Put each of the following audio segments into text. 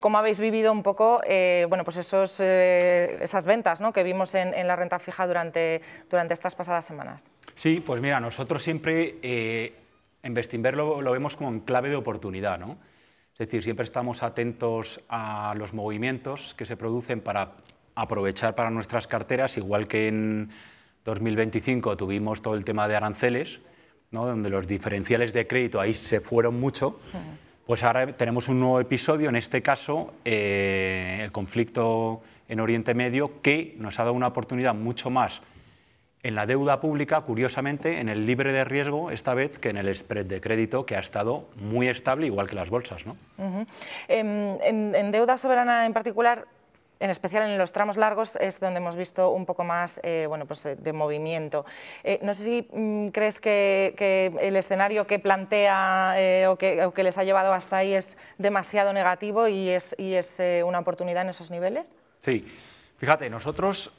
¿Cómo habéis vivido un poco bueno, pues esas ventas, ¿no?, que vimos en la renta fija durante estas pasadas semanas? Sí, pues mira, nosotros siempre en Bestinver lo vemos como en clave de oportunidad, ¿no? Es decir, siempre estamos atentos a los movimientos que se producen para aprovechar para nuestras carteras, igual que en 2025 tuvimos todo el tema de aranceles, ¿no?, donde los diferenciales de crédito ahí se fueron mucho. Pues ahora tenemos un nuevo episodio, en este caso el conflicto en Oriente Medio, que nos ha dado una oportunidad mucho más en la deuda pública, curiosamente, en el libre de riesgo, esta vez, que en el spread de crédito, que ha estado muy estable, igual que las bolsas, ¿no? En deuda soberana en particular, en especial en los tramos largos, es donde hemos visto un poco más bueno, pues, de movimiento. No sé si crees que el escenario que plantea o que les ha llevado hasta ahí es demasiado negativo y es una oportunidad en esos niveles. Sí, fíjate, nosotros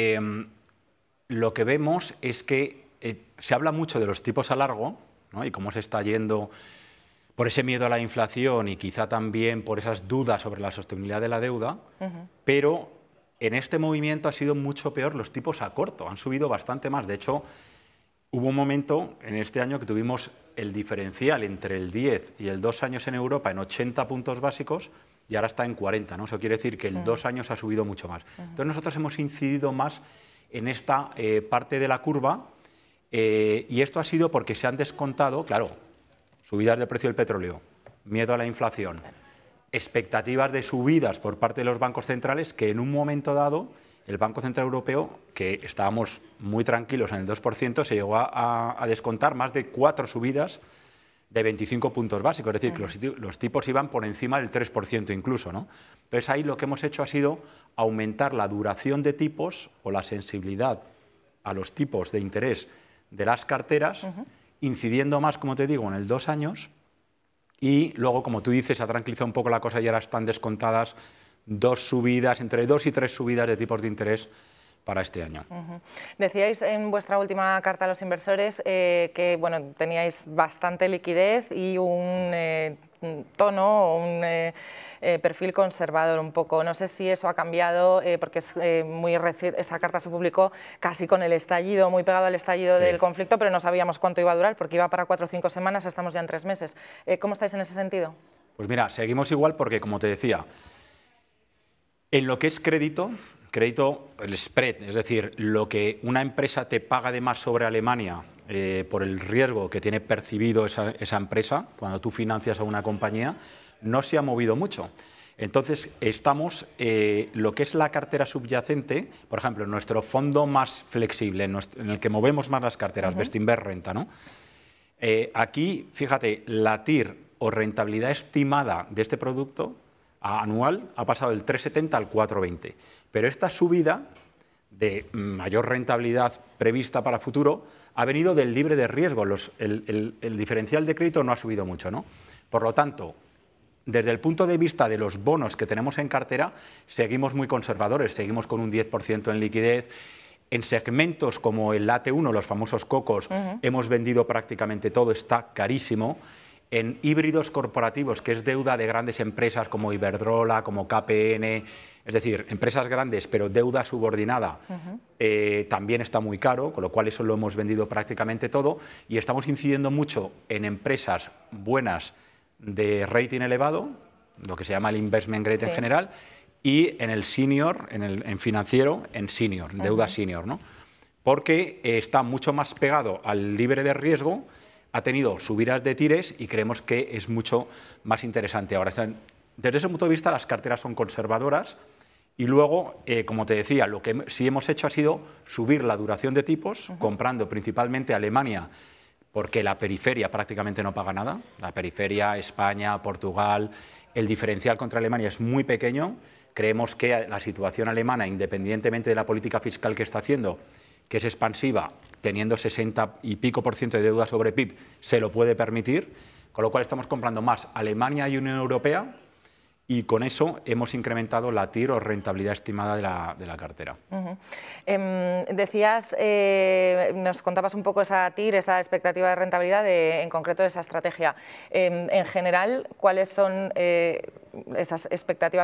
lo que vemos es que se habla mucho de los tipos a largo, ¿no?, y cómo se está yendo por ese miedo a la inflación y quizá también por esas dudas sobre la sostenibilidad de la deuda, pero en este movimiento ha sido mucho peor los tipos a corto, han subido bastante más. De hecho, hubo un momento en este año que tuvimos el diferencial entre el 10 y el 2 años en Europa en 80 puntos básicos y ahora está en 40, ¿no? Eso quiere decir que el 2 años ha subido mucho más. Entonces nosotros hemos incidido más en esta parte de la curva y esto ha sido porque se han descontado, claro, subidas del precio del petróleo, miedo a la inflación, expectativas de subidas por parte de los bancos centrales, que en un momento dado el Banco Central Europeo, que estábamos muy tranquilos en el 2%, se llegó a descontar más de 4 subidas de 25 puntos básicos, es decir, que los tipos iban por encima del 3% incluso, ¿no? Entonces ahí lo que hemos hecho ha sido aumentar la duración de tipos o la sensibilidad a los tipos de interés de las carteras, incidiendo más, como te digo, en el 2 años y luego, como tú dices, ha tranquilizado un poco la cosa y ahora están descontadas 2 subidas, entre 2 y 3 subidas de tipos de interés para este año. Decíais en vuestra última carta a los inversores que bueno, teníais bastante liquidez y un tono, un perfil conservador un poco. No sé si eso ha cambiado porque es muy reciente. Esa carta se publicó casi con el estallido, muy pegado al estallido del conflicto, pero no sabíamos cuánto iba a durar porque iba para 4 o 5 semanas, estamos ya en 3 meses. ¿Cómo estáis en ese sentido? Pues mira, seguimos igual porque, como te decía, en lo que es crédito, el spread, es decir, lo que una empresa te paga de más sobre Alemania por el riesgo que tiene percibido esa empresa cuando tú financias a una compañía, no se ha movido mucho. Entonces, estamos, lo que es la cartera subyacente, por ejemplo, nuestro fondo más flexible, en el que movemos más las carteras, Bestinver Renta, ¿no? Aquí, fíjate, la TIR o rentabilidad estimada de este producto anual ha pasado del 3,70 al 4,20. Pero esta subida de mayor rentabilidad prevista para futuro ha venido del libre de riesgo. El diferencial de crédito no ha subido mucho, ¿no? Por lo tanto, desde el punto de vista de los bonos que tenemos en cartera, seguimos muy conservadores, seguimos con un 10% en liquidez. En segmentos como el AT1, los famosos cocos, hemos vendido prácticamente todo, está carísimo. En híbridos corporativos, que es deuda de grandes empresas como Iberdrola, como KPN, es decir, empresas grandes pero deuda subordinada, también está muy caro, con lo cual eso lo hemos vendido prácticamente todo y estamos incidiendo mucho en empresas buenas de rating elevado, lo que se llama el investment grade en general, y en el senior, en financiero, en senior, en deuda senior, ¿no? Porque está mucho más pegado al libre de riesgo, ha tenido subidas de tires y creemos que es mucho más interesante ahora. Desde ese punto de vista, las carteras son conservadoras y luego, como te decía, lo que sí hemos hecho ha sido subir la duración de tipos, comprando principalmente Alemania, porque la periferia prácticamente no paga nada. La periferia, España, Portugal, el diferencial contra Alemania es muy pequeño. Creemos que la situación alemana, independientemente de la política fiscal que está haciendo, que es expansiva, teniendo 60 y pico % de deuda sobre PIB, se lo puede permitir, con lo cual estamos comprando más Alemania y Unión Europea y con eso hemos incrementado la TIR o rentabilidad estimada de la cartera. Decías, nos contabas un poco esa TIR, esa expectativa de rentabilidad, en concreto de esa estrategia. En general, ¿cuáles son esas expectativas